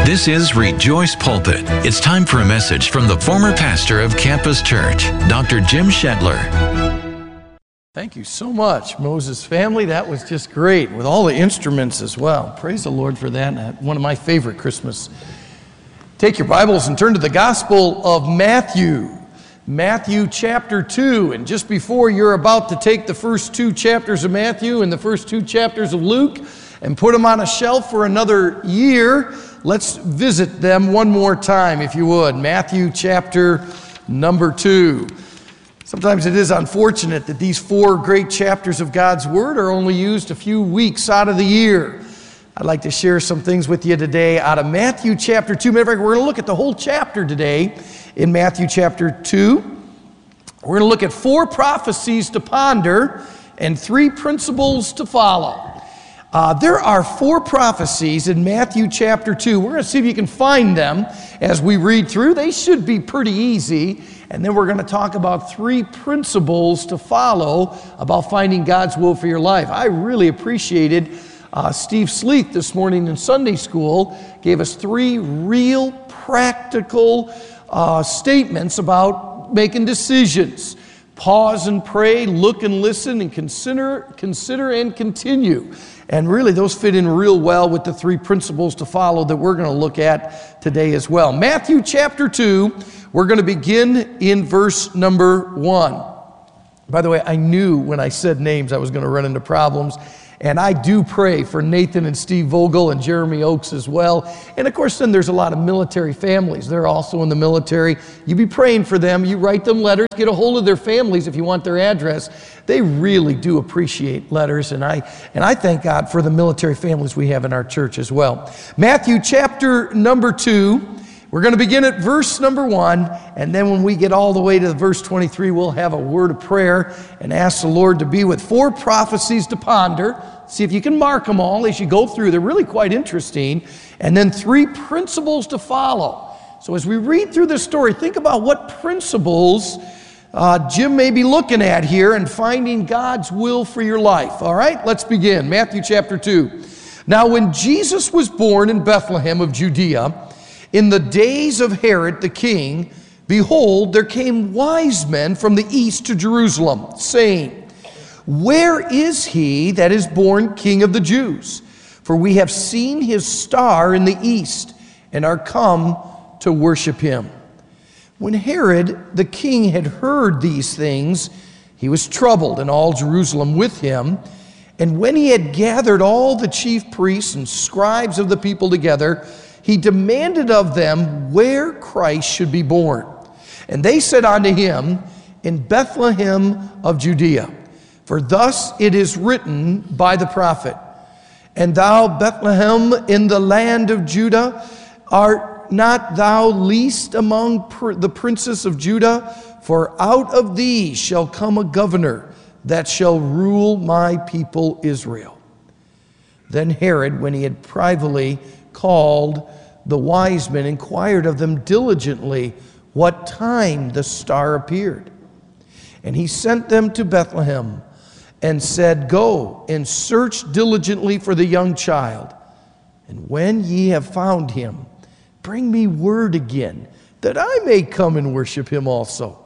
This is Rejoice Pulpit. It's time for a message from the former pastor of Campus Church, Dr. Jim Shetler. Thank you so much, Moses family. That was just great, with all the instruments as well. Praise the Lord for that. One of my favorite Christmas. Take your Bibles and turn to the Gospel of Matthew. Matthew chapter 2. And just before you're about to take the first two chapters of Matthew and the first two chapters of Luke and put them on a shelf for another year, let's visit them one more time, if you would. Matthew chapter number 2. Sometimes it is unfortunate that these four great chapters of God's Word are only used a few weeks out of the year. I'd like to share some things with you today out of Matthew chapter 2. Matter of fact, we're going to look at the whole chapter today in Matthew chapter 2. We're going to look at four prophecies to ponder and three principles to follow. There are four prophecies in Matthew chapter 2. We're going to see if you can find them as we read through. They should be pretty easy. And then we're going to talk about three principles to follow about finding God's will for your life. I really appreciated Steve Sleeth this morning in Sunday school gave us three real practical statements about making decisions. Pause and pray, look and listen, and consider and continue. And really those fit in real well with the three principles to follow that we're going to look at today as well. Matthew chapter 2, we're going to begin in verse number 1. By the way, I knew when I said names I was going to run into problems. And I do pray for Nathan and Steve Vogel and Jeremy Oakes as well. And of course, then there's a lot of military families. They're also in the military. You be praying for them. You write them letters. Get a hold of their families if you want their address. They really do appreciate letters. And I thank God for the military families we have in our church as well. Matthew chapter number 2. We're going to begin at verse number 1, and then when we get all the way to verse 23, we'll have a word of prayer and ask the Lord to be with four prophecies to ponder. See if you can mark them all as you go through. They're really quite interesting. And then three principles to follow. So as we read through this story, think about what principles Jim may be looking at here and finding God's will for your life. All right, let's begin. Matthew chapter 2. Now when Jesus was born in Bethlehem of Judea, in the days of Herod the king, behold, there came wise men from the east to Jerusalem, saying, Where is he that is born King of the Jews? For we have seen his star in the east, and are come to worship him. When Herod the king had heard these things, he was troubled, and all Jerusalem with him. And when he had gathered all the chief priests and scribes of the people together, he demanded of them where Christ should be born. And they said unto him, In Bethlehem of Judea. For thus it is written by the prophet, And thou, Bethlehem, in the land of Judah, art not thou least among the princes of Judah? For out of thee shall come a governor that shall rule my people Israel. Then Herod, when he had privately called the wise men, inquired of them diligently what time the star appeared. And he sent them to Bethlehem and said, Go and search diligently for the young child. And when ye have found him, bring me word again, that I may come and worship him also.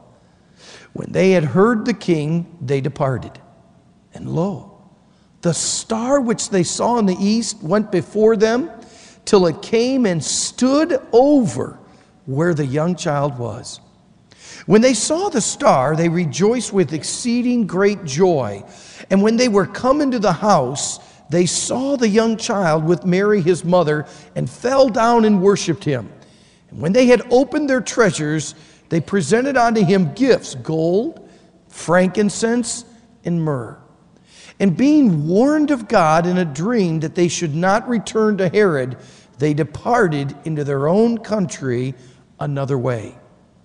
When they had heard the king, they departed. And lo, the star which they saw in the east went before them, till it came and stood over where the young child was. When they saw the star, they rejoiced with exceeding great joy. And when they were come into the house, they saw the young child with Mary his mother, and fell down and worshipped him. And when they had opened their treasures, they presented unto him gifts, gold, frankincense, and myrrh. And being warned of God in a dream that they should not return to Herod, they departed into their own country another way.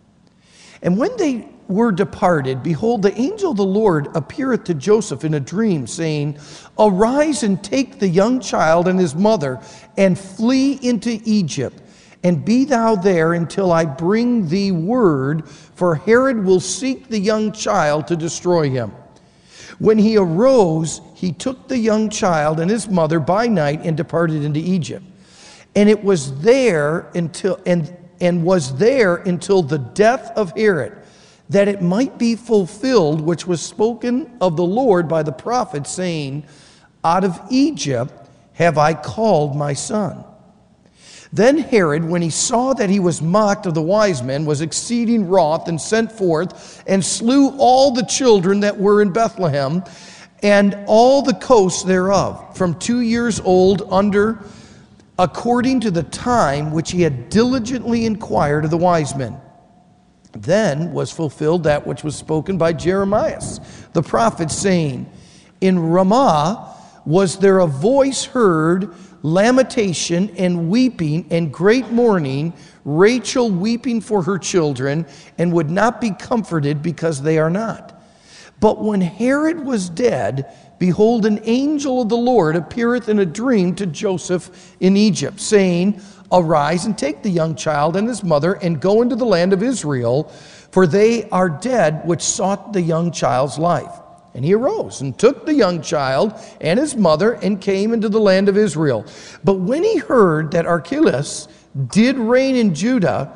And when they were departed, behold, the angel of the Lord appeareth to Joseph in a dream, saying, Arise and take the young child and his mother, and flee into Egypt, and be thou there until I bring thee word, for Herod will seek the young child to destroy him. When he arose, he took the young child and his mother by night and departed into Egypt. and it was there until was there until the death of Herod, that it might be fulfilled which was spoken of the Lord by the prophet, saying, out of Egypt have I called my son. Then Herod, when he saw that he was mocked of the wise men, was exceeding wroth, and sent forth and slew all the children that were in Bethlehem and all the coasts thereof, from 2 years old under, according to the time which he had diligently inquired of the wise men. Then was fulfilled that which was spoken by Jeremiah the prophet, saying, in Ramah was there a voice heard, lamentation and weeping and great mourning, Rachel weeping for her children, and would not be comforted because they are not. But when Herod was dead, behold, an angel of the Lord appeareth in a dream to Joseph in Egypt, saying, arise and take the young child and his mother, and go into the land of Israel, for they are dead which sought the young child's life. And he arose and took the young child and his mother, and came into the land of Israel. But when he heard that Archelaus did reign in Judea,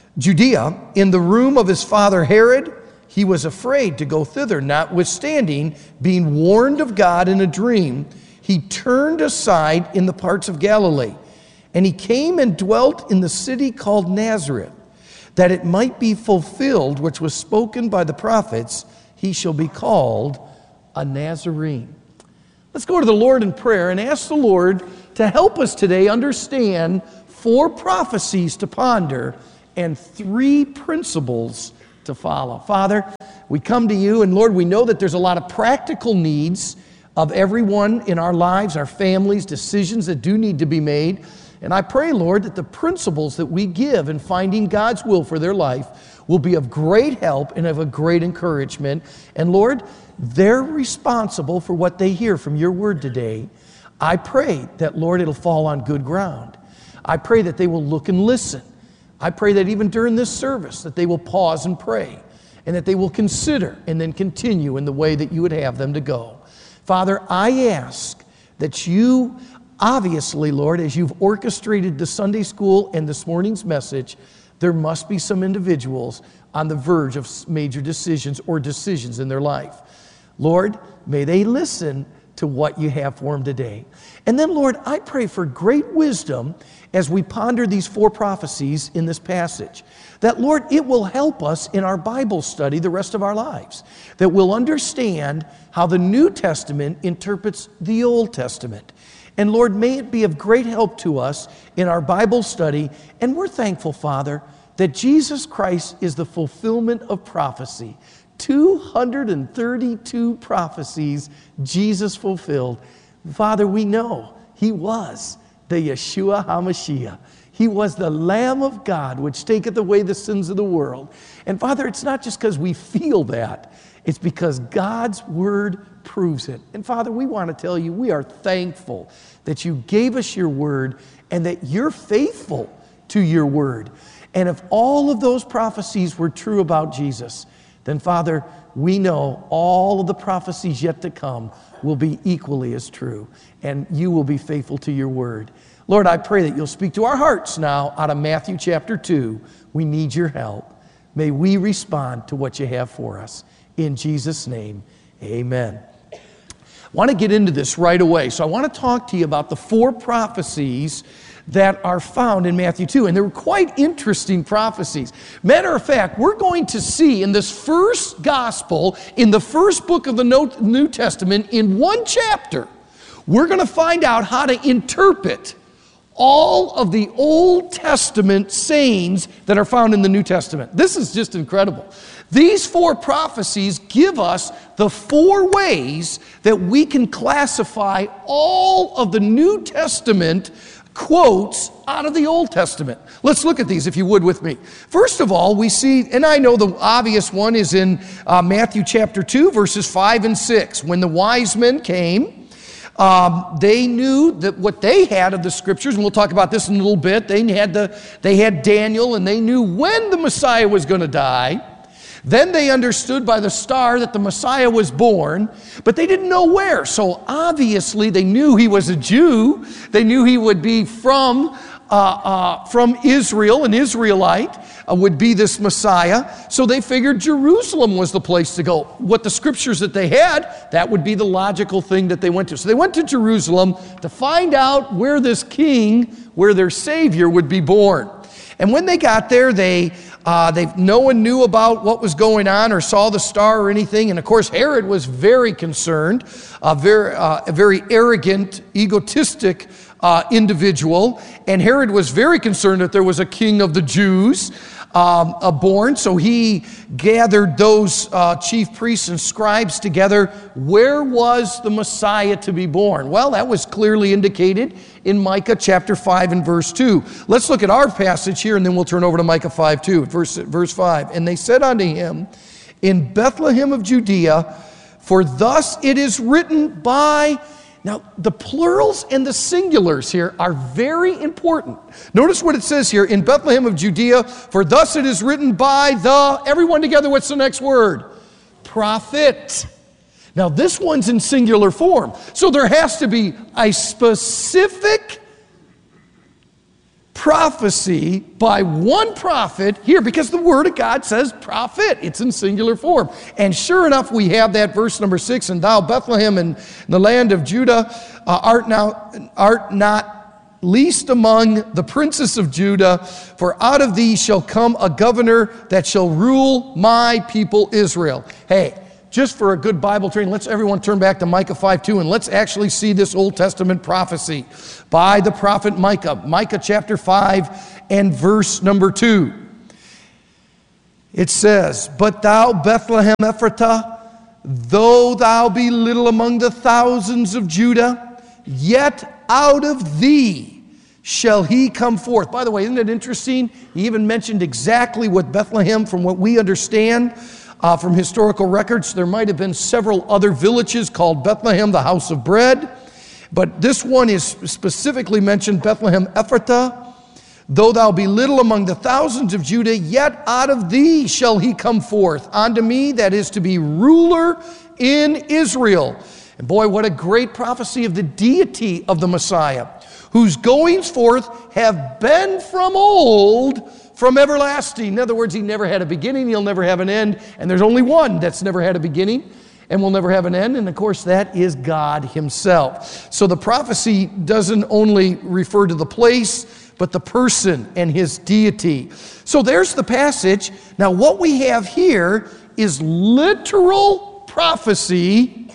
in the room of his father Herod, he was afraid to go thither. Notwithstanding, being warned of God in a dream, he turned aside in the parts of Galilee. And he came and dwelt in the city called Nazareth, that it might be fulfilled which was spoken by the prophets, he shall be called a Nazarene. Let's go to the Lord in prayer and ask the Lord to help us today understand 4 prophecies to ponder and 3 principles to follow. Father, we come to you, and Lord, we know that there's a lot of practical needs of everyone in our lives, our families, decisions that do need to be made. And I pray, Lord, that the principles that we give in finding God's will for their life will be of great help and of a great encouragement. And Lord, they're responsible for what they hear from your word today. I pray that, Lord, it'll fall on good ground. I pray that they will look and listen. I pray that even during this service, that they will pause and pray, and that they will consider and then continue in the way that you would have them to go. Father, I ask that you, obviously, Lord, as you've orchestrated the Sunday school and this morning's message, there must be some individuals on the verge of major decisions or decisions in their life. Lord, may they listen to what you have for them today. And then, Lord, I pray for great wisdom as we ponder these 4 prophecies in this passage. That, Lord, it will help us in our Bible study the rest of our lives. That we'll understand how the New Testament interprets the Old Testament. And Lord, may it be of great help to us in our Bible study. And we're thankful, Father, that Jesus Christ is the fulfillment of prophecy. 232 prophecies Jesus fulfilled. Father, we know he was the Yeshua HaMashiach. He was the Lamb of God, which taketh away the sins of the world. And Father, it's not just because we feel that. It's because God's word proves it. And Father, we want to tell you, we are thankful that you gave us your word and that you're faithful to your word. And if all of those prophecies were true about Jesus, then Father, we know all of the prophecies yet to come will be equally as true, and you will be faithful to your word. Lord, I pray that you'll speak to our hearts now out of Matthew chapter 2. We need your help. May we respond to what you have for us. In Jesus' name, amen. I want to get into this right away. So I want to talk to you about the 4 prophecies that are found in Matthew 2. And they're quite interesting prophecies. Matter of fact, we're going to see in this first gospel, in the first book of the New Testament, in 1 chapter, we're going to find out how to interpret all of the Old Testament sayings that are found in the New Testament. This is just incredible. These 4 prophecies give us the 4 ways that we can classify all of the New Testament quotes out of the Old Testament. Let's look at these, if you would, with me. First of all, we see, and I know the obvious one is in Matthew chapter 2, verses 5 and 6. When the wise men came, they knew that what they had of the scriptures, and we'll talk about this in a little bit, they had Daniel, and they knew when the Messiah was going to die. Then they understood by the star that the Messiah was born, but they didn't know where. So obviously they knew he was a Jew. They knew he would be from from Israel, an Israelite, would be this Messiah. So they figured Jerusalem was the place to go. What the scriptures that they had, that would be the logical thing that they went to. So they went to Jerusalem to find out where this king, where their Savior would be born. And when they got there, no one knew about what was going on or saw the star or anything. And of course, Herod was very concerned, a very arrogant, egotistic individual. And Herod was very concerned that there was a king of the Jews born. So he gathered those chief priests and scribes together. Where was the Messiah to be born? Well, that was clearly indicated in Micah chapter 5 and verse 2. Let's look at our passage here, and then we'll turn over to Micah 5:2, verse 5. And they said unto him, in Bethlehem of Judea, for thus it is written by... Now, the plurals and the singulars here are very important. Notice what it says here, in Bethlehem of Judea, for thus it is written by the... Everyone together, what's the next word? Prophet. Now, this one's in singular form. So there has to be a specific prophecy by one prophet here, because the Word of God says prophet. It's in singular form. And sure enough, we have that verse number 6, and thou, Bethlehem, in the land of Judah, art not least among the princes of Judah, for out of thee shall come a governor that shall rule my people Israel. Hey, just for a good Bible training, let's everyone turn back to Micah 5:2, and let's actually see this Old Testament prophecy by the prophet Micah. Micah chapter 5 and verse number 2. It says, but thou, Bethlehem Ephratah, though thou be little among the thousands of Judah, yet out of thee shall he come forth. By the way, isn't it interesting? He even mentioned exactly what Bethlehem, from what we understand, from historical records. There might have been several other villages called Bethlehem, the house of bread. But this one is specifically mentioned, Bethlehem Ephratah. Though thou be little among the thousands of Judah, yet out of thee shall he come forth unto me, that is to be ruler in Israel. And boy, what a great prophecy of the deity of the Messiah, whose goings forth have been from old, from everlasting. In other words, he never had a beginning, he'll never have an end, and there's only one that's never had a beginning and will never have an end, and of course that is God himself. So the prophecy doesn't only refer to the place, but the person and his deity. So there's the passage. Now what we have here is literal prophecy,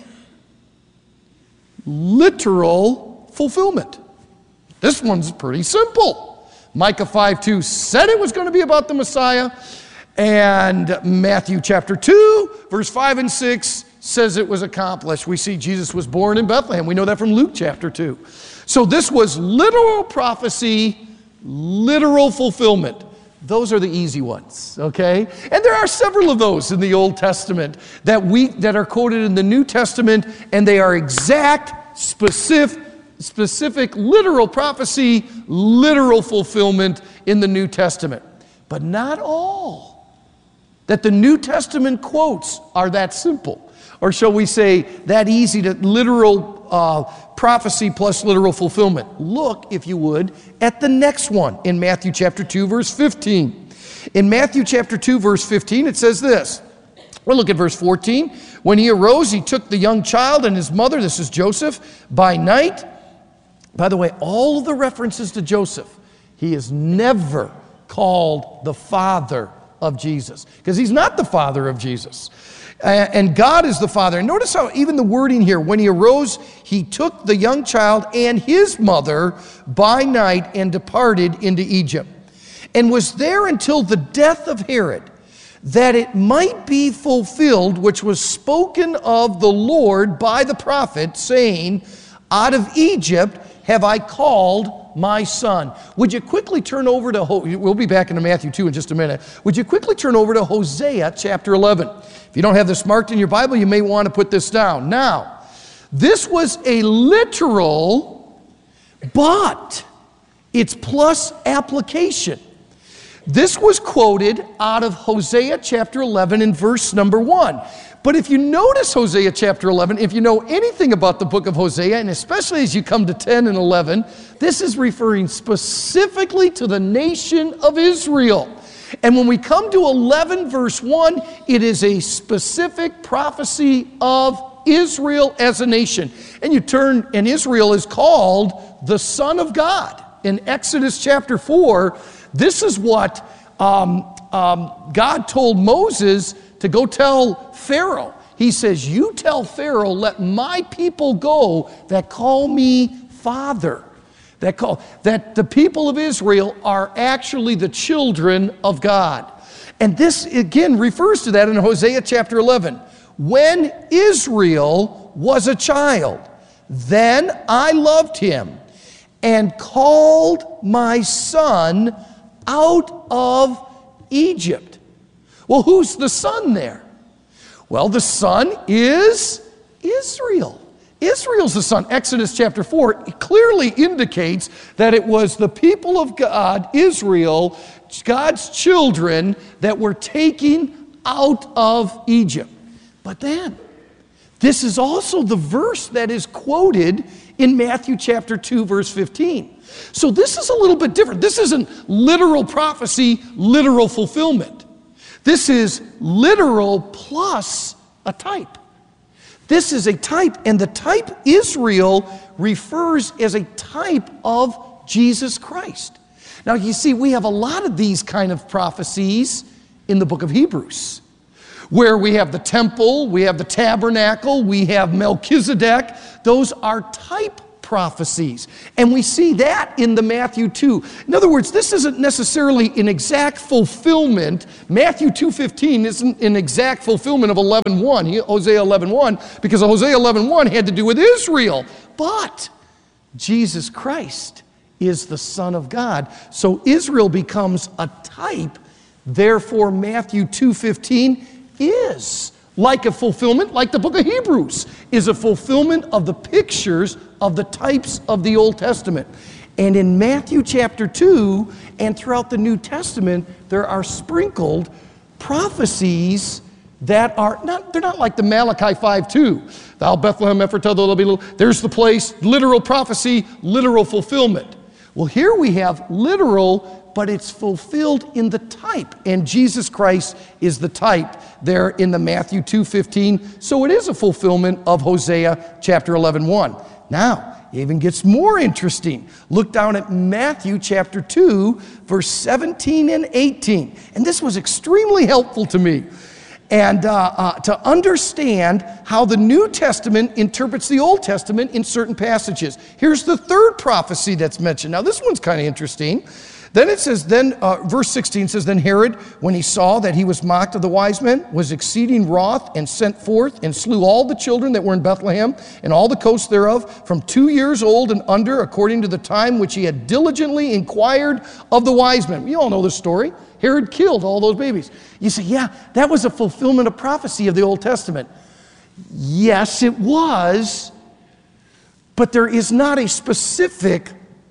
literal fulfillment. This one's pretty simple. Micah 5:2 said it was going to be about the Messiah, and Matthew chapter 2, verse 5 and 6 says it was accomplished. We see Jesus was born in Bethlehem. We know that from Luke chapter 2. So this was literal prophecy, literal fulfillment. Those are the easy ones, okay? And there are several of those in the Old Testament that are quoted in the New Testament, and they are exact, specific literal prophecy, literal fulfillment in the New Testament. But not all that the New Testament quotes are that simple. Or shall we say, that easy to literal prophecy plus literal fulfillment. Look, if you would, at the next one in Matthew chapter 2, verse 15. In Matthew chapter 2, verse 15, it says this. Well, look at verse 14. When he arose, he took the young child and his mother, this is Joseph, by night. By the way, all of the references to Joseph, he is never called the father of Jesus, because he's not the father of Jesus. And God is the father. And notice how even the wording here, when he arose, he took the young child and his mother by night and departed into Egypt, and was there until the death of Herod, that it might be fulfilled which was spoken of the Lord by the prophet, saying, out of Egypt have I called my son. Would you quickly turn over to, we'll be back into Matthew 2 in just a minute. Would you quickly turn over to Hosea chapter 11? If you don't have this marked in your Bible, you may want to put this down. Now, this was a literal, but it's plus application. This was quoted out of Hosea chapter 11 in verse number 1. But if you notice Hosea chapter 11, if you know anything about the book of Hosea, and especially as you come to 10 and 11, this is referring specifically to the nation of Israel. And when we come to 11 verse 1, it is a specific prophecy of Israel as a nation. And you turn, and Israel is called the Son of God. In Exodus chapter 4, this is what God told Moses to go tell Pharaoh. He says, you tell Pharaoh, let my people go that call me Father. That the people of Israel are actually the children of God. And this again refers to that in Hosea chapter 11. When Israel was a child, then I loved him and called my son out of Egypt. Well, who's the son there? Well, the son is Israel. Israel's the son. Exodus chapter 4 clearly indicates that it was the people of God, Israel, God's children, that were taken out of Egypt. But then, this is also the verse that is quoted in Matthew chapter 2, verse 15. So this is a little bit different. This isn't literal prophecy, literal fulfillment. This is literal plus a type. This is a type, and the type Israel refers as a type of Jesus Christ. Now you see, we have a lot of these kind of prophecies in the book of Hebrews, where we have the temple, we have the tabernacle, we have Melchizedek. Those are type prophecies. And we see that in the Matthew 2. In other words, this isn't necessarily an exact fulfillment. Matthew 2:15 isn't an exact fulfillment of 11:1, Hosea 11:1, because Hosea 11:1 had to do with Israel. But Jesus Christ is the Son of God. So Israel becomes a type. Therefore, Matthew 2:15 is like a fulfillment, like the book of Hebrews is a fulfillment of the pictures of the types of the Old Testament. And in Matthew chapter 2 and throughout the New Testament, there are sprinkled prophecies that are they're not like the Malachi 5:2. Thou Bethlehem Ephratah, though there be little. There's the place, literal prophecy, literal fulfillment. Well, here we have literal, but it's fulfilled in the type. And Jesus Christ is the type there in the Matthew 2:15. So it is a fulfillment of Hosea chapter 11:1. Now, it even gets more interesting. Look down at Matthew chapter 2, verse 17 and 18. And this was extremely helpful to me. And to understand how the New Testament interprets the Old Testament in certain passages. Here's the third prophecy that's mentioned. Now, this one's kind of interesting. Then it says, verse 16 says, then Herod, when he saw that he was mocked of the wise men, was exceeding wroth, and sent forth and slew all the children that were in Bethlehem and all the coasts thereof, from 2 years old and under, according to the time which he had diligently inquired of the wise men. You all know the story. Herod killed all those babies. You say, yeah, that was a fulfillment of prophecy of the Old Testament. Yes, it was, but there is not a specific,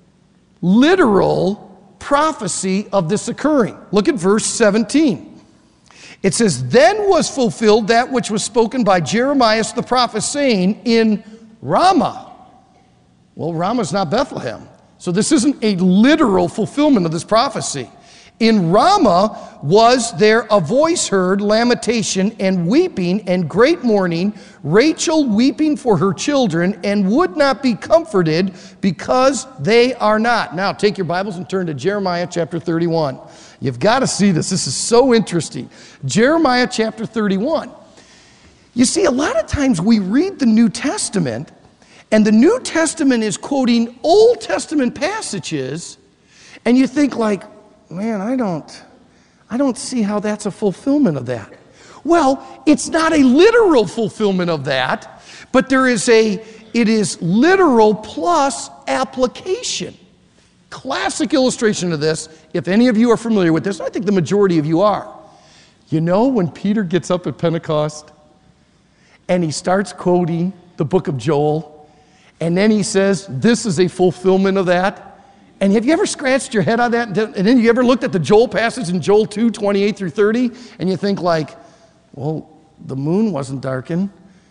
literal prophecy of this occurring. Look at verse 17. It says, then was fulfilled that which was spoken by Jeremiah the prophet, saying, in Ramah. Well, Ramah's not Bethlehem. So this isn't a literal fulfillment of this prophecy. In Ramah was there a voice heard, lamentation and weeping and great mourning, Rachel weeping for her children, and would not be comforted because they are not. Now take your Bibles and turn to Jeremiah chapter 31. You've got to see this. This is so interesting. Jeremiah chapter 31. You see, a lot of times we read the New Testament, and the New Testament is quoting Old Testament passages, and you think like, man, I don't see how that's a fulfillment of that. Well, it's not a literal fulfillment of that, but it is literal plus application. Classic illustration of this, if any of you are familiar with this, I think the majority of you are. You know when Peter gets up at Pentecost and he starts quoting the book of Joel, and then he says, this is a fulfillment of that, And have you ever scratched your head on that? And then you ever looked at the Joel passage in Joel 2, 28 through 30, and you think like, well, the moon wasn't darkened.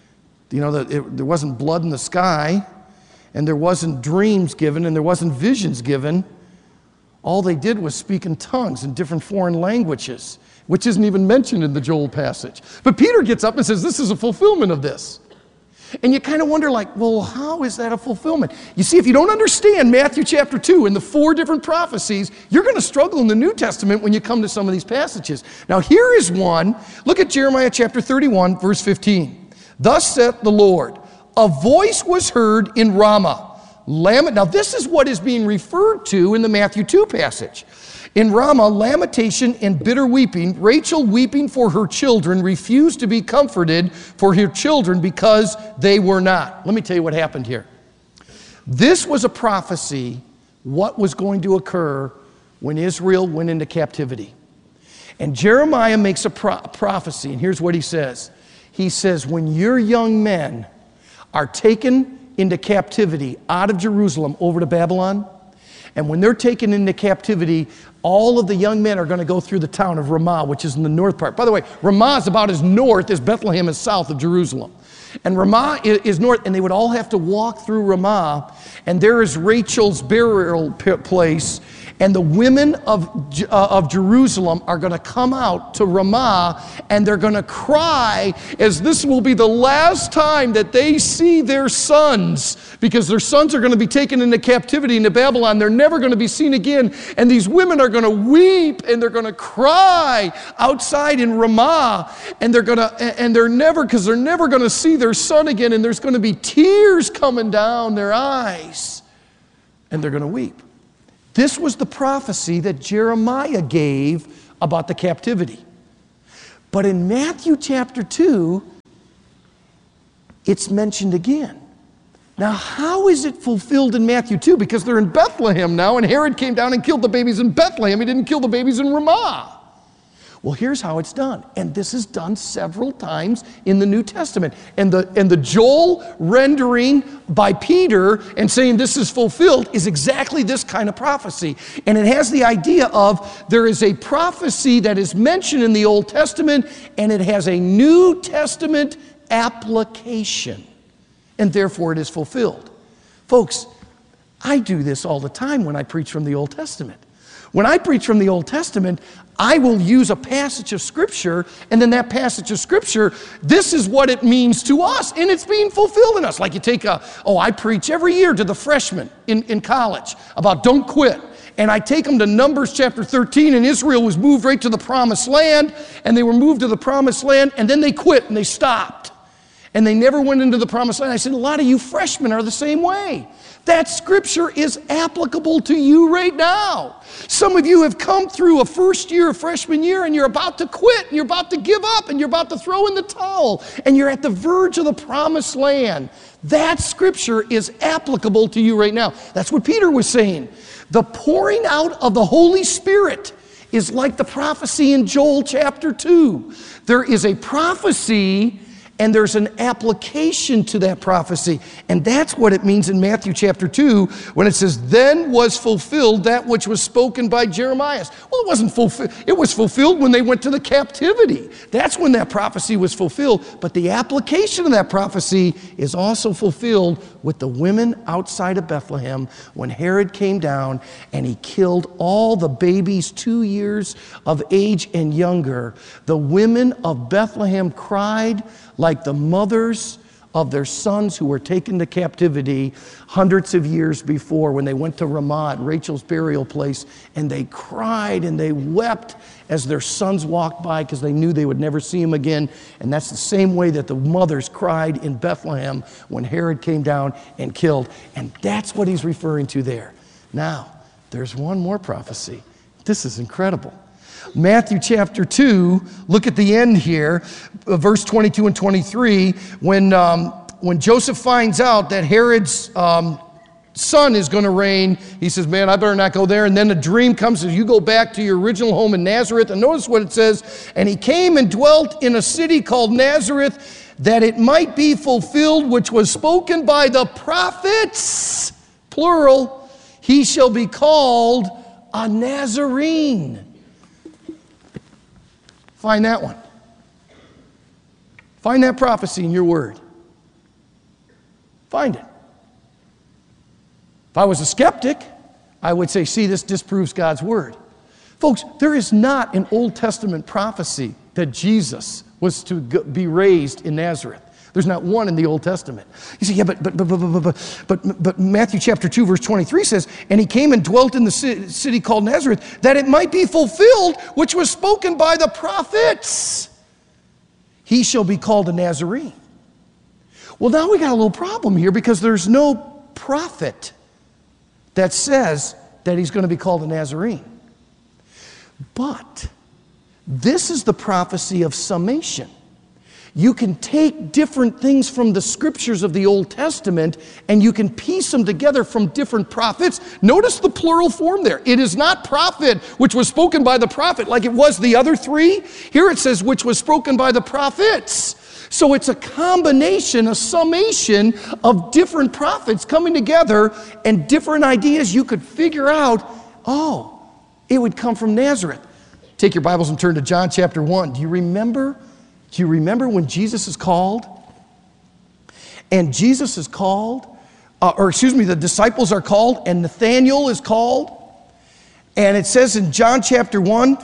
There wasn't blood in the sky, and there wasn't dreams given, and there wasn't visions given. All they did was speak in tongues in different foreign languages, which isn't even mentioned in the Joel passage. But Peter gets up and says, this is a fulfillment of this. And you kind of wonder like, well, how is that a fulfillment? You see, if you don't understand Matthew chapter 2 and the 4 different prophecies, you're going to struggle in the New Testament when you come to some of these passages. Now, here is one. Look at Jeremiah chapter 31, verse 15. Thus saith the Lord, a voice was heard in Ramah. Now, this is what is being referred to in the Matthew 2 passage. In Ramah, lamentation and bitter weeping, Rachel weeping for her children, refused to be comforted for her children because they were not. Let me tell you what happened here. This was a prophecy, what was going to occur when Israel went into captivity. And Jeremiah makes a prophecy, and here's what he says. He says, when your young men are taken into captivity out of Jerusalem over to Babylon, and when they're taken into captivity, all of the young men are going to go through the town of Ramah, which is in the north part. By the way, Ramah is about as north as Bethlehem is south of Jerusalem. And Ramah is north, and they would all have to walk through Ramah, and there is Rachel's burial place, and the women of Jerusalem are going to come out to Ramah, and they're going to cry, as this will be the last time that they see their sons, because their sons are going to be taken into captivity into Babylon. They're never going to be seen again, and these women are going to weep, and they're going to cry outside in Ramah, and they're never going to see their son again, and there's going to be tears coming down their eyes, and they're going to weep. This was the prophecy that Jeremiah gave about the captivity. But in Matthew chapter 2, it's mentioned again. Now, how is it fulfilled in Matthew 2? Because they're in Bethlehem now, and Herod came down and killed the babies in Bethlehem. He didn't kill the babies in Ramah. Well, here's how it's done. And this is done several times in the New Testament. And the Joel rendering by Peter and saying this is fulfilled is exactly this kind of prophecy. And it has the idea of there is a prophecy that is mentioned in the Old Testament, and it has a New Testament application. And therefore it is fulfilled. Folks, I do this all the time when I preach from the Old Testament. When I preach from the Old Testament, I will use a passage of Scripture, and then that passage of Scripture, this is what it means to us, and it's being fulfilled in us. Like you take I preach every year to the freshmen in college about don't quit. And I take them to Numbers chapter 13, and Israel was moved right to the promised land, and they were moved to the promised land, and then they quit, and they stopped. And they never went into the promised land. I said, a lot of you freshmen are the same way. That scripture is applicable to you right now. Some of you have come through a first year, a freshman year, and you're about to quit, and you're about to give up, and you're about to throw in the towel, and you're at the verge of the promised land. That scripture is applicable to you right now. That's what Peter was saying. The pouring out of the Holy Spirit is like the prophecy in Joel chapter 2. There is a prophecy, and there's an application to that prophecy. And that's what it means in Matthew chapter 2 when it says, then was fulfilled that which was spoken by Jeremiah. Well, it wasn't fulfilled. It was fulfilled when they went to the captivity. That's when that prophecy was fulfilled. But the application of that prophecy is also fulfilled with the women outside of Bethlehem when Herod came down and he killed all the babies 2 years of age and younger. The women of Bethlehem cried like the mothers of their sons who were taken to captivity hundreds of years before when they went to Ramah, Rachel's burial place, and they cried and they wept as their sons walked by because they knew they would never see him again. And that's the same way that the mothers cried in Bethlehem when Herod came down and killed. And that's what he's referring to there. Now, there's one more prophecy. This is incredible. Matthew chapter 2, look at the end here, verse 22 and 23, when Joseph finds out that Herod's son is going to reign, he says, man, I better not go there. And then a dream comes, says, you go back to your original home in Nazareth. And notice what it says, and he came and dwelt in a city called Nazareth, that it might be fulfilled, which was spoken by the prophets, plural. he shall be called a Nazarene. Find that one. Find that prophecy in your word. Find it. If I was a skeptic, I would say, see, this disproves God's word. Folks, there is not an Old Testament prophecy that Jesus was to be raised in Nazareth. There's not one in the Old Testament. You say, yeah, but Matthew chapter 2, verse 23 says, and he came and dwelt in the city called Nazareth, that it might be fulfilled, which was spoken by the prophets. He shall be called a Nazarene. Well, now we got a little problem here because there's no prophet that says that he's going to be called a Nazarene. But this is the prophecy of summation. You can take different things from the scriptures of the Old Testament and you can piece them together from different prophets. Notice the plural form there. It is not prophet, which was spoken by the prophet, like it was the other three. Here it says, which was spoken by the prophets. So it's a combination, a summation of different prophets coming together and different ideas you could figure out, oh, it would come from Nazareth. Take your Bibles and turn to John chapter 1. Do you remember when Jesus is called? And Jesus is called, the disciples are called, and Nathanael is called. And it says in John chapter 1,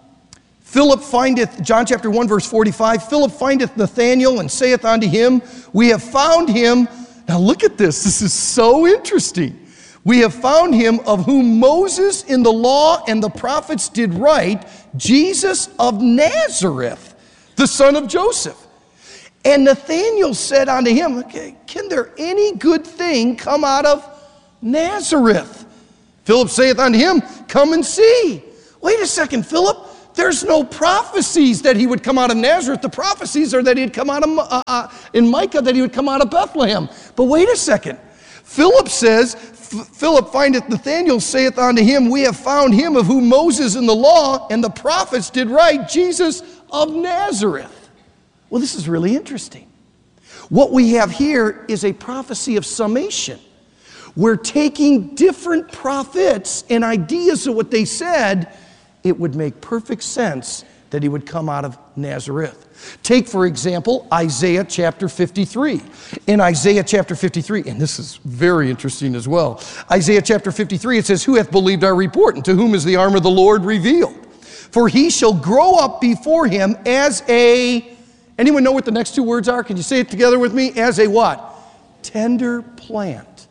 John chapter 1, verse 45, Philip findeth Nathanael and saith unto him, we have found him. Now look at this. This is so interesting. We have found him of whom Moses in the law and the prophets did write, Jesus of Nazareth, the son of Joseph. And Nathanael said unto him, okay, can there any good thing come out of Nazareth? Philip saith unto him, come and see. Wait a second, Philip. There's no prophecies that he would come out of Nazareth. The prophecies are that he'd come out of, in Micah, that he would come out of Bethlehem. But wait a second. Philip says, Philip findeth Nathanael, saith unto him, we have found him of whom Moses in the law and the prophets did write, Jesus of Nazareth. Well, this is really interesting. What we have here is a prophecy of summation. We're taking different prophets and ideas of what they said. It would make perfect sense that he would come out of Nazareth. Take, for example, Isaiah chapter 53. In Isaiah chapter 53, and this is very interesting as well. Isaiah chapter 53, it says, who hath believed our report, and to whom is the arm of the Lord revealed? For he shall grow up before him as a, anyone know what the next two words are? Can you say it together with me? As a what? Tender plant.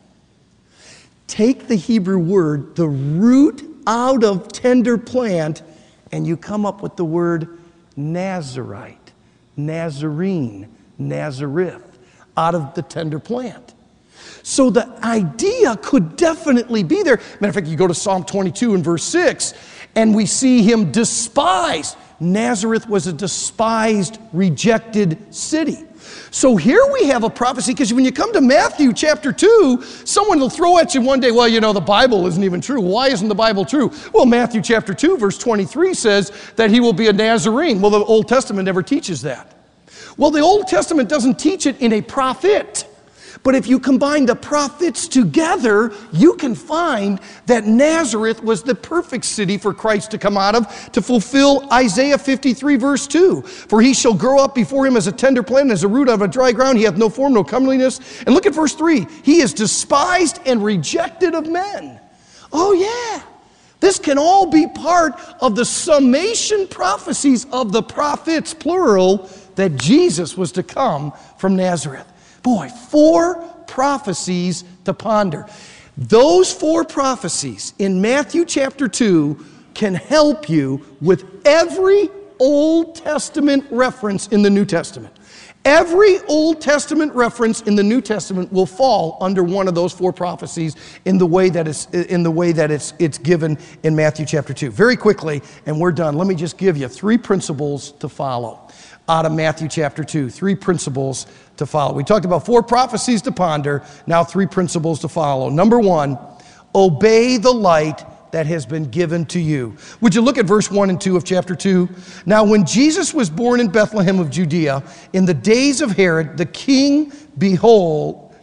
Take the Hebrew word, the root out of tender plant, and you come up with the word Nazarite, Nazarene, Nazareth, out of the tender plant. So the idea could definitely be there. Matter of fact, you go to Psalm 22 and verse 6, and we see him despised. Nazareth was a despised, rejected city. So here we have a prophecy, because when you come to Matthew chapter 2, someone will throw at you one day, well, you know, the Bible isn't even true. Why isn't the Bible true? Well, Matthew chapter 2, verse 23 says that he will be a Nazarene. Well, the Old Testament never teaches that. Well, the Old Testament doesn't teach it in a prophet. But if you combine the prophets together, you can find that Nazareth was the perfect city for Christ to come out of, to fulfill Isaiah 53 verse 2. For he shall grow up before him as a tender plant, as a root out of a dry ground. He hath no form, no comeliness. And look at verse 3. He is despised and rejected of men. Oh yeah. This can all be part of the summation prophecies of the prophets, plural, that Jesus was to come from Nazareth. Boy, 4 prophecies to ponder. Those 4 prophecies in Matthew chapter 2 can help you with every Old Testament reference in the New Testament. Every Old Testament reference in the New Testament will fall under one of those 4 prophecies in the way that it's given in Matthew chapter 2. Very quickly, and we're done. Let me just give you 3 principles to follow out of Matthew chapter 2. 3 principles to follow. We talked about 4 prophecies to ponder. Now 3 principles to follow. Number 1, obey the light that has been given to you. Would you look at verse 1 and 2 of chapter 2? Now when Jesus was born in Bethlehem of Judea, in the days of Herod the king, behold,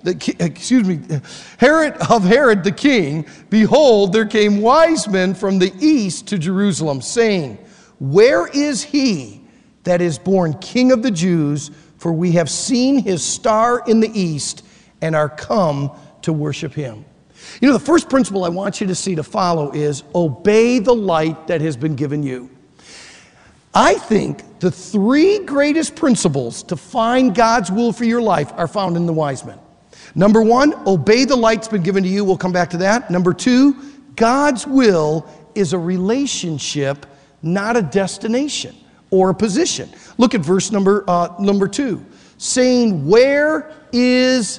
Herod the king, behold, there came wise men from the east to Jerusalem, saying, where is he that is born King of the Jews? For we have seen his star in the east and are come to worship him. You know, the first principle I want you to see, to follow, is obey the light that has been given you. I think the three greatest principles to find God's will for your life are found in the wise men. Number one, obey the light that's been given to you. We'll come back to that. Number two, God's will is a relationship, not a destination or a position. Look at verse number 2, saying, where is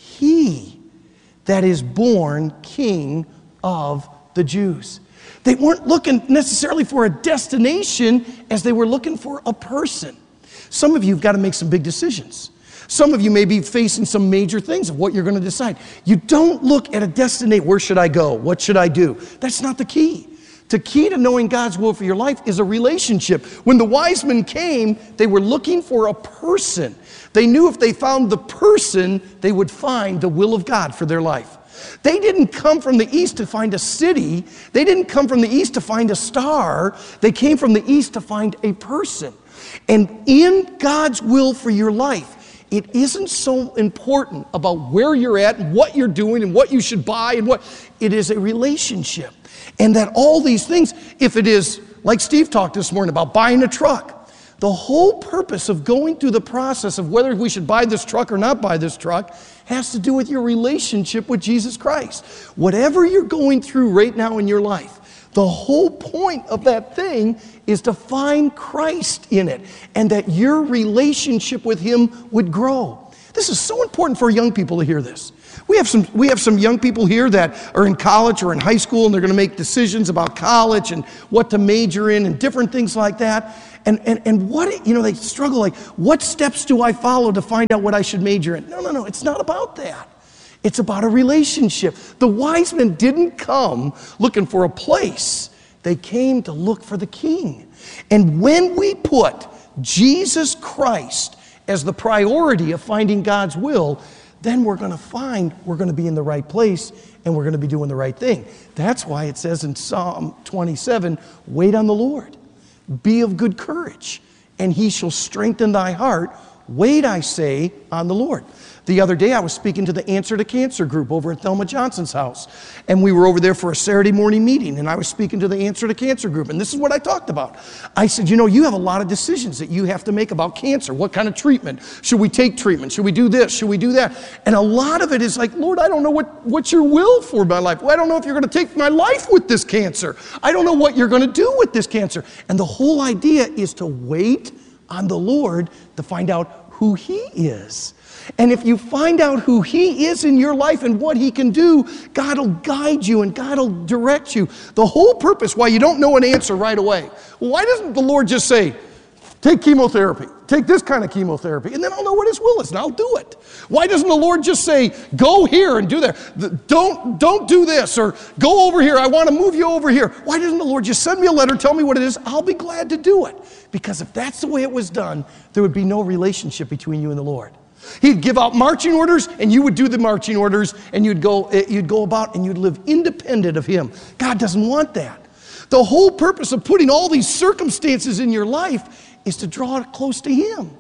he that is born King of the Jews? They weren't looking necessarily for a destination as they were looking for a person. Some of you have got to make some big decisions. Some of you may be facing some major things of what you're going to decide. You don't look at a destination. Where should I go? What should I do? That's not the key. The key to knowing God's will for your life is a relationship. When the wise men came, they were looking for a person. They knew if they found the person, they would find the will of God for their life. They didn't come from the east to find a city. They didn't come from the east to find a star. They came from the east to find a person. And in God's will for your life, it isn't so important about where you're at and what you're doing and what you should buy and what. It is a relationship. And that all these things, if it is, like Steve talked this morning about buying a truck, the whole purpose of going through the process of whether we should buy this truck or not buy this truck has to do with your relationship with Jesus Christ. Whatever you're going through right now in your life, the whole point of that thing is to find Christ in it and that your relationship with him would grow. This is so important for young people to hear this. We have some young people here that are in college or in high school, and they're going to make decisions about college and what to major in and different things like that. And what, they struggle, like, what steps do I follow to find out what I should major in? No, it's not about that. It's about a relationship. The wise men didn't come looking for a place. They came to look for the King. And when we put Jesus Christ as the priority of finding God's will, then we're going to find we're going to be in the right place and we're going to be doing the right thing. That's why it says in Psalm 27, wait on the Lord. Be of good courage, and he shall strengthen thy heart. Wait, I say, on the Lord. The other day, I was speaking to the Answer to Cancer group over at Thelma Johnson's house. And we were over there for a Saturday morning meeting, and I was speaking to the Answer to Cancer group. And this is what I talked about. I said, you have a lot of decisions that you have to make about cancer. What kind of treatment? Should we take treatment? Should we do this? Should we do that? And a lot of it is like, Lord, I don't know what's your will for my life. Well, I don't know if you're going to take my life with this cancer. I don't know what you're going to do with this cancer. And the whole idea is to wait on the Lord to find out who he is. And if you find out who he is in your life and what he can do, God will guide you and God will direct you. The whole purpose why you don't know an answer right away. Why doesn't the Lord just say, take chemotherapy, take this kind of chemotherapy, and then I'll know what his will is and I'll do it? Why doesn't the Lord just say, go here and do that? Don't do this, or go over here, I want to move you over here. Why doesn't the Lord just send me a letter, tell me what it is, I'll be glad to do it? Because if that's the way it was done, there would be no relationship between you and the Lord. He'd give out marching orders, and you would do the marching orders, and you'd go about, and you'd live independent of him. God doesn't want that. The whole purpose of putting all these circumstances in your life is to draw it close to him.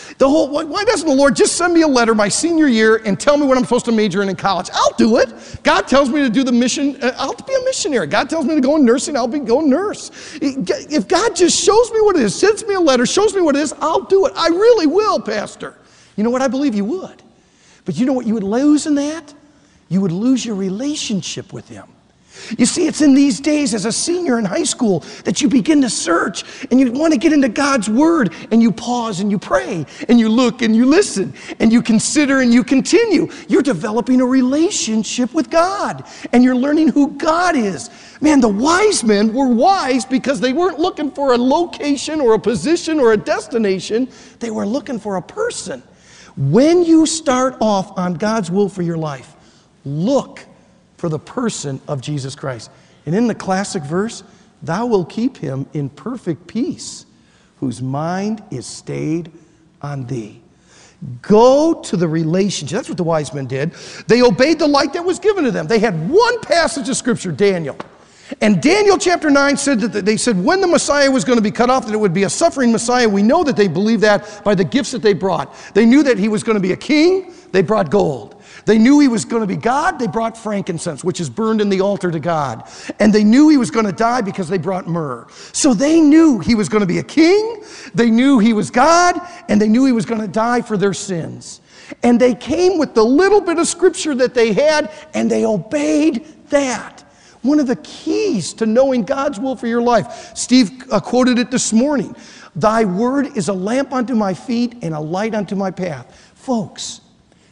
Why doesn't the Lord just send me a letter my senior year and tell me what I'm supposed to major in college? I'll do it. God tells me to do the mission. I'll be a missionary. God tells me to go in nursing. I'll be going nurse. If God just shows me what it is, sends me a letter, shows me what it is, I'll do it. I really will, Pastor. You know what? I believe you would. But you know what you would lose in that? You would lose your relationship with him. You see, it's in these days as a senior in high school that you begin to search and you want to get into God's word, and you pause and you pray and you look and you listen and you consider and you continue. You're developing a relationship with God and you're learning who God is. Man, the wise men were wise because they weren't looking for a location or a position or a destination. They were looking for a person. When you start off on God's will for your life, look for the person of Jesus Christ. And in the classic verse, thou wilt keep him in perfect peace, whose mind is stayed on thee. Go to the relationship. That's what the wise men did. They obeyed the light that was given to them. They had one passage of Scripture, Daniel. And Daniel chapter 9 said that they said when the Messiah was going to be cut off, that it would be a suffering Messiah. We know that they believed that by the gifts that they brought. They knew that he was going to be a king. They brought gold. They knew he was going to be God. They brought frankincense, which is burned in the altar to God. And they knew he was going to die because they brought myrrh. So they knew he was going to be a king. They knew he was God. And they knew he was going to die for their sins. And they came with the little bit of Scripture that they had, and they obeyed that. One of the keys to knowing God's will for your life. Steve quoted it this morning. Thy word is a lamp unto my feet and a light unto my path. Folks,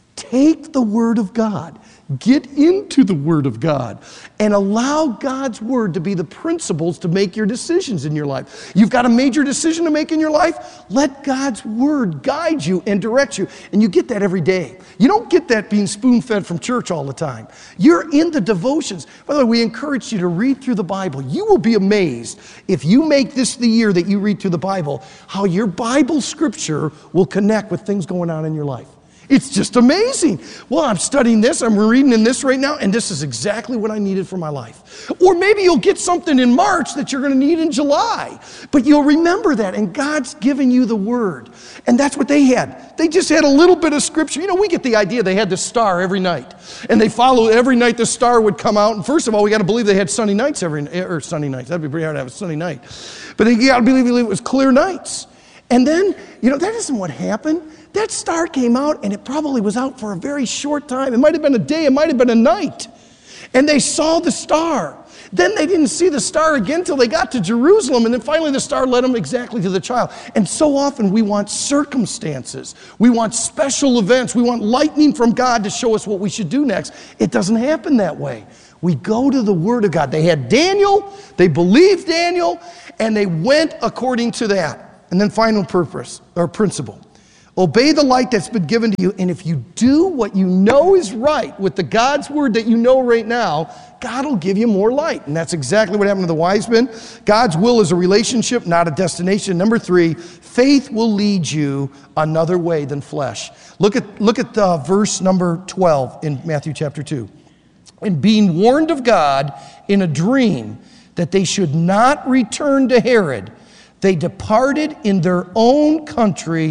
take the Word of God, get into the Word of God, and allow God's Word to be the principles to make your decisions in your life. You've got a major decision to make in your life? Let God's Word guide you and direct you. And you get that every day. You don't get that being spoon-fed from church all the time. You're in the devotions. By the way, we encourage you to read through the Bible. You will be amazed if you make this the year that you read through the Bible, how your Bible scripture will connect with things going on in your life. It's just amazing. Well, I'm studying this, I'm reading in this right now, and this is exactly what I needed for my life. Or maybe you'll get something in March that you're going to need in July. But you'll remember that, and God's given you the Word. And that's what they had. They just had a little bit of Scripture. You know, we get the idea they had the star every night. And they followed every night the star would come out. And first of all, we got to believe they had sunny nights sunny nights. That'd be pretty hard to have a sunny night. But you got to believe it was clear nights. And then, you know, that isn't what happened. That star came out, and it probably was out for a very short time. It might have been a day, it might have been a night. And they saw the star. Then they didn't see the star again until they got to Jerusalem, and then finally the star led them exactly to the child. And so often we want circumstances. We want special events. We want lightning from God to show us what we should do next. It doesn't happen that way. We go to the Word of God. They had Daniel, they believed Daniel, and they went according to that. And then final purpose, or principle. Obey the light that's been given to you, and if you do what you know is right with the God's Word that you know right now, God will give you more light. And that's exactly what happened to the wise men. God's will is a relationship, not a destination. Number 3, faith will lead you another way than flesh. Look at verse number 12 in Matthew chapter 2. And being warned of God in a dream that they should not return to Herod, they departed in their own country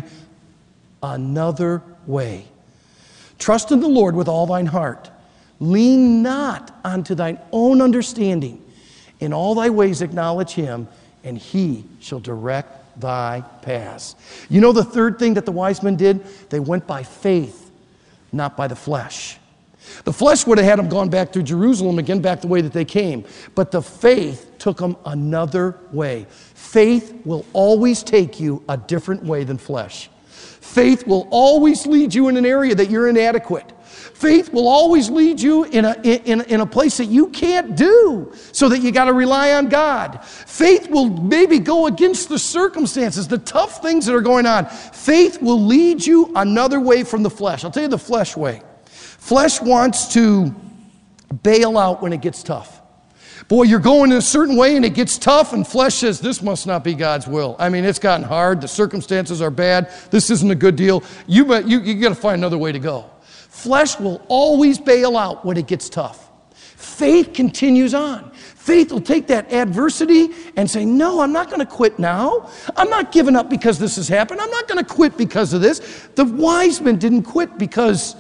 another way. Trust in the Lord with all thine heart. Lean not unto thine own understanding. In all thy ways acknowledge him, and he shall direct thy paths. You know the third thing that the wise men did? They went by faith, not by the flesh. The flesh would have had them gone back to Jerusalem again, back the way that they came. But the faith took them another way. Faith will always take you a different way than flesh. Faith will always lead you in an area that you're inadequate. Faith will always lead you in a place that you can't do, so that you got to rely on God. Faith will maybe go against the circumstances, the tough things that are going on. Faith will lead you another way from the flesh. I'll tell you the flesh way. Flesh wants to bail out when it gets tough. Boy, you're going in a certain way and it gets tough, and flesh says, this must not be God's will. I mean, it's gotten hard. The circumstances are bad. This isn't a good deal. You got to find another way to go. Flesh will always bail out when it gets tough. Faith continues on. Faith will take that adversity and say, no, I'm not going to quit now. I'm not giving up because this has happened. I'm not going to quit because of this. The wise men didn't quit because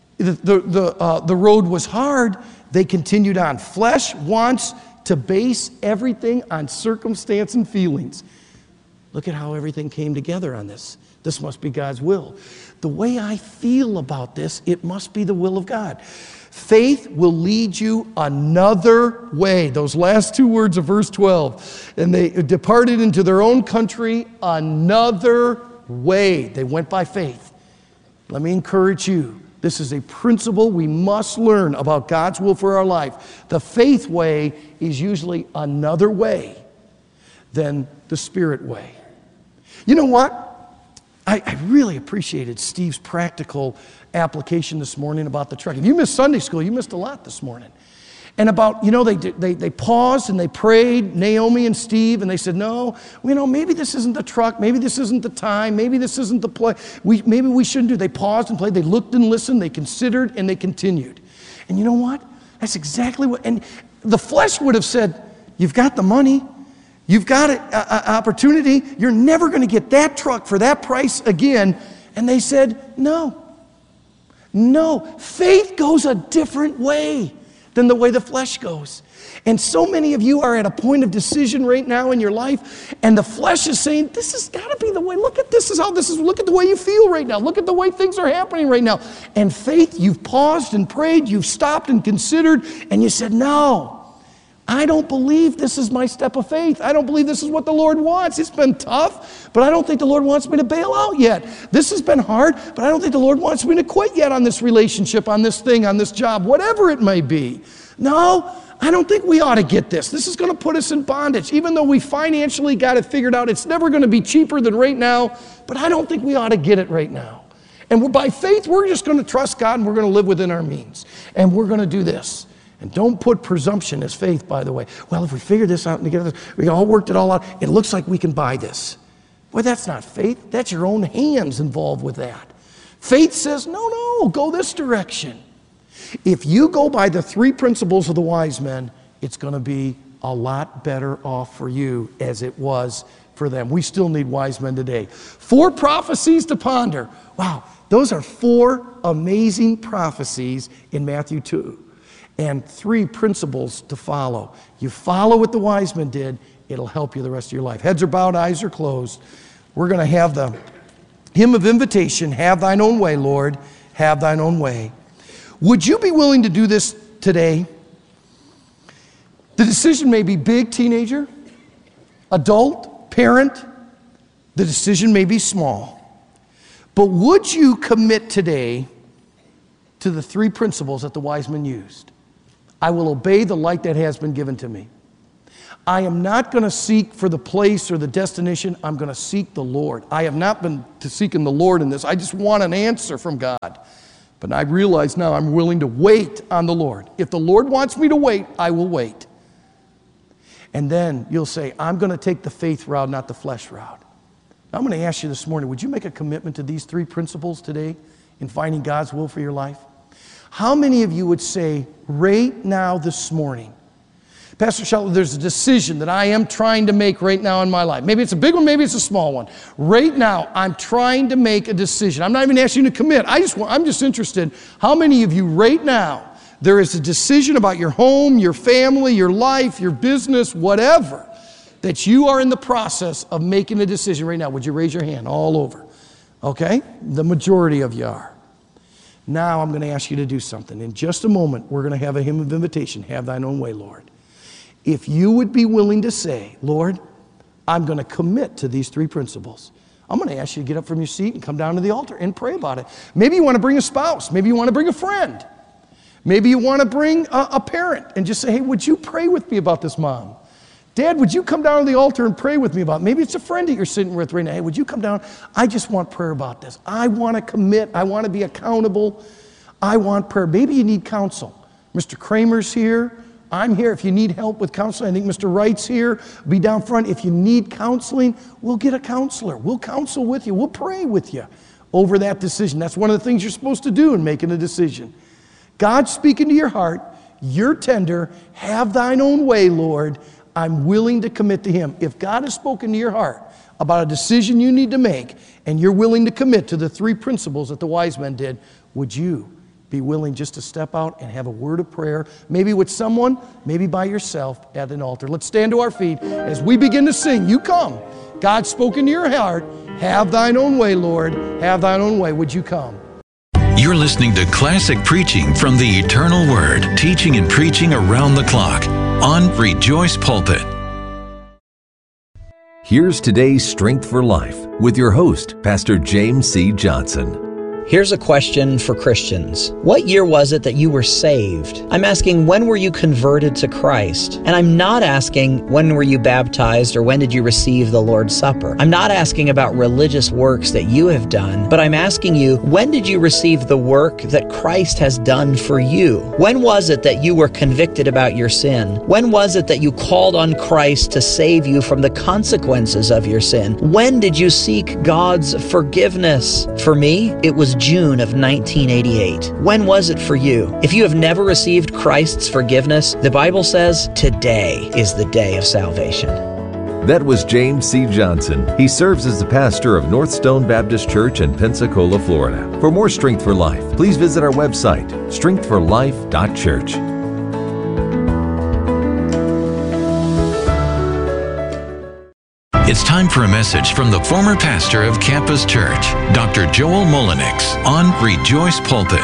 the road was hard. They continued on. Flesh wants to base everything on circumstance and feelings. Look at how everything came together on this. This must be God's will. The way I feel about this, it must be the will of God. Faith will lead you another way. Those last two words of verse 12. And they departed into their own country another way. They went by faith. Let me encourage you. This is a principle we must learn about God's will for our life. The faith way is usually another way than the spirit way. You know what? I really appreciated Steve's practical application this morning about the trek. If you missed Sunday school, you missed a lot this morning. And about, they paused and they prayed, Naomi and Steve, and they said, no, maybe this isn't the truck, maybe this isn't the time, maybe this isn't the play, maybe we shouldn't do. They paused and played, they looked and listened, they considered, and they continued. And you know what? That's exactly what, and the flesh would have said, you've got the money, you've got an opportunity, you're never going to get that truck for that price again. And they said, no. Faith goes a different way than the way the flesh goes. And so many of you are at a point of decision right now in your life, and the flesh is saying, this has got to be the way. Look at this, look at the way you feel right now. Look at the way things are happening right now. And faith, you've paused and prayed, you've stopped and considered, and you said, no. I don't believe this is my step of faith. I don't believe this is what the Lord wants. It's been tough, but I don't think the Lord wants me to bail out yet. This has been hard, but I don't think the Lord wants me to quit yet on this relationship, on this thing, on this job, whatever it may be. No, I don't think we ought to get this. This is going to put us in bondage. Even though we financially got it figured out, it's never going to be cheaper than right now, but I don't think we ought to get it right now. And by faith, we're just going to trust God, and we're going to live within our means. And we're going to do this. And don't put presumption as faith, by the way. Well, if we figure this out and together, we all worked it all out, it looks like we can buy this. Well, that's not faith. That's your own hands involved with that. Faith says, no, go this direction. If you go by the 3 principles of the wise men, it's going to be a lot better off for you as it was for them. We still need wise men today. 4 prophecies to ponder. Wow, those are 4 amazing prophecies in Matthew 2. And 3 principles to follow. You follow what the wise men did, it'll help you the rest of your life. Heads are bowed, eyes are closed. We're going to have the hymn of invitation, have thine own way, Lord, have thine own way. Would you be willing to do this today? The decision may be big, teenager, adult, parent. The decision may be small. But would you commit today to the 3 principles that the wise men used? I will obey the light that has been given to me. I am not going to seek for the place or the destination. I'm going to seek the Lord. I have not been seeking the Lord in this. I just want an answer from God. But I realize now I'm willing to wait on the Lord. If the Lord wants me to wait, I will wait. And then you'll say, I'm going to take the faith route, not the flesh route. I'm going to ask you this morning, would you make a commitment to these 3 principles today in finding God's will for your life? How many of you would say, right now this morning, Pastor Shelton, there's a decision that I am trying to make right now in my life. Maybe it's a big one, maybe it's a small one. Right now, I'm trying to make a decision. I'm not even asking you to commit. I'm just interested. How many of you right now, there is a decision about your home, your family, your life, your business, whatever, that you are in the process of making a decision right now? Would you raise your hand all over? Okay? The majority of you are. Now I'm going to ask you to do something. In just a moment, we're going to have a hymn of invitation. Have thine own way, Lord. If you would be willing to say, Lord, I'm going to commit to these 3 principles, I'm going to ask you to get up from your seat and come down to the altar and pray about it. Maybe you want to bring a spouse. Maybe you want to bring a friend. Maybe you want to bring a parent and just say, hey, would you pray with me about this, Mom? Dad, would you come down to the altar and pray with me about it? Maybe it's a friend that you're sitting with right now. Hey, would you come down? I just want prayer about this. I want to commit. I want to be accountable. I want prayer. Maybe you need counsel. Mr. Kramer's here. I'm here. If you need help with counseling, I think Mr. Wright's here. Be down front. If you need counseling, we'll get a counselor. We'll counsel with you. We'll pray with you over that decision. That's one of the things you're supposed to do in making a decision. God's speaking to your heart. You're tender. Have thine own way, Lord. I'm willing to commit to Him. If God has spoken to your heart about a decision you need to make, and you're willing to commit to the 3 principles that the wise men did, would you be willing just to step out and have a word of prayer, maybe with someone, maybe by yourself at an altar? Let's stand to our feet as we begin to sing. You come. God's spoken to your heart. Have thine own way, Lord. Have thine own way. Would you come? You're listening to classic preaching from the Eternal Word, teaching and preaching around the clock on Rejoice Pulpit. Here's today's Strength for Life with your host, Pastor James C. Johnson. Here's a question for Christians. What year was it that you were saved? I'm asking, when were you converted to Christ? And I'm not asking, when were you baptized or when did you receive the Lord's Supper? I'm not asking about religious works that you have done, but I'm asking you, when did you receive the work that Christ has done for you? When was it that you were convicted about your sin? When was it that you called on Christ to save you from the consequences of your sin? When did you seek God's forgiveness? For me, it was June of 1988. When was it for you? If you have never received Christ's forgiveness, the Bible says today is the day of salvation. That was James C. Johnson. He serves as the pastor of North Stone Baptist Church in Pensacola, Florida. For more Strength for Life, please visit our website, strengthforlife.church. It's time for a message from the former pastor of Campus Church, Dr. Joel Mullenix, on Rejoice Pulpit.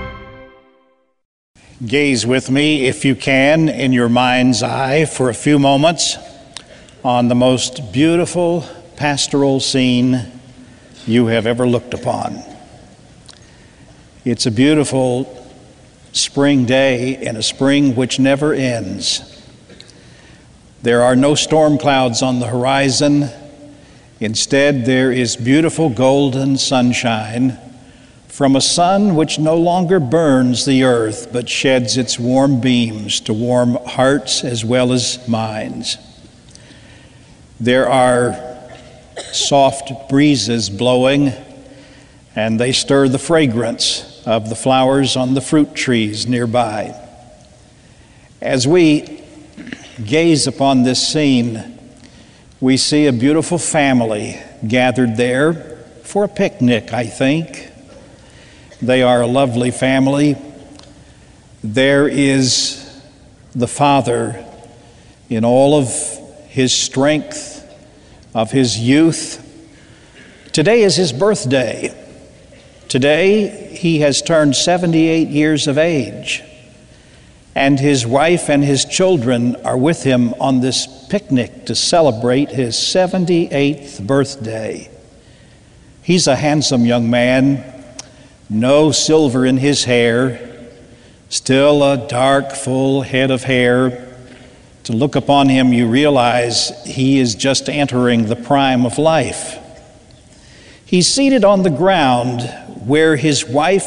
Gaze with me, if you can, in your mind's eye for a few moments on the most beautiful pastoral scene you have ever looked upon. It's a beautiful spring day in a spring which never ends. There are no storm clouds on the horizon. Instead, there is beautiful golden sunshine from a sun which no longer burns the earth, but sheds its warm beams to warm hearts as well as minds. There are soft breezes blowing, and they stir the fragrance of the flowers on the fruit trees nearby. As we gaze upon this scene, we see a beautiful family gathered there for a picnic, I think. They are a lovely family. There is the father in all of his strength, of his youth. Today is his birthday. Today he has turned 78 years of age. And his wife and his children are with him on this picnic to celebrate his 78th birthday. He's a handsome young man, no silver in his hair, still a dark, full head of hair. To look upon him, you realize he is just entering the prime of life. He's seated on the ground where his wife